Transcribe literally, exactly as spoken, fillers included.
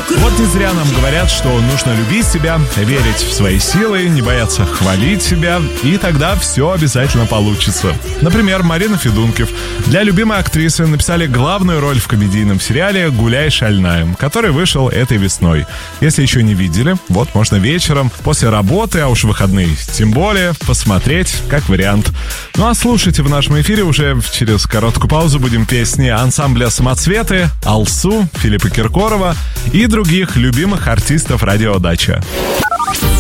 Вот не зря нам говорят, что нужно любить себя, верить в свои силы, не бояться хвалить себя, и тогда все обязательно получится. Например, Марина Федункив для любимой актрисы написали главную роль в комедийном сериале «Гуляй, шальная», который вышел этой весной. Если еще не видели, вот можно вечером, после работы, а уж выходные, тем более, посмотреть как вариант. Ну а слушайте в нашем эфире уже через короткую паузу будем песни ансамбля «Самоцветы», Алсу, Филиппа Киркорова и других любимых артистов радио «Дача».